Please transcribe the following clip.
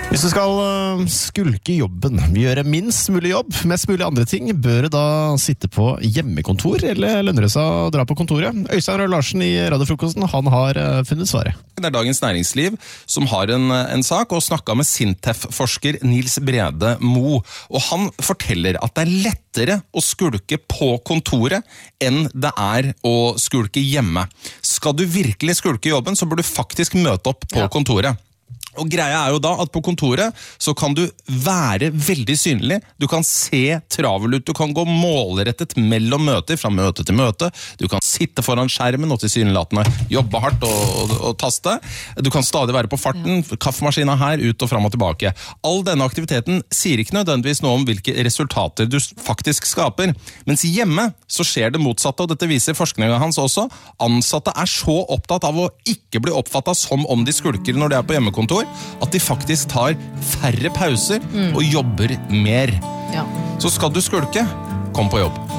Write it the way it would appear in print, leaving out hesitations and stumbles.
Hvis du skal skulke jobben, gjøre minst mulig jobb, mest mulig andre ting, bør du da sitte på hjemmekontor, eller lønner det seg å dra på kontoret? Øystein Rød Larsen i Radiofrokosten, han har funnet svaret. Det er Dagens Næringsliv som har en sak, og snakket med Sintef-forsker Nils Brede Mo. Og han forteller at det er lettere å skulke på kontoret enn det er å skulke hjemme. Skal du virkelig skulke jobben, så bør du faktisk møte opp på kontoret. Og greia er jo da at på kontoret så kan du være veldig synlig, du kan se travel ut, du kan gå målrettet mellom møter, fra møte til møte, du kan sitte foran skjermen og tilsynelatende jobbe hardt og taste, du kan stadig være på farten, kaffemaskina her, ut og fram og tilbake. All denne aktiviteten sier ikke nødvendigvis noe om hvilke resultater du faktisk skaper, mens hjemme så skjer det motsatte, og dette viser forskningen hans også. Ansatte er så opptatt av å ikke bli oppfattet som om de skulker når de er på hjemmekontor, at de faktisk tar færre pauser og jobber mer. Så skal du skulke, kom på jobb.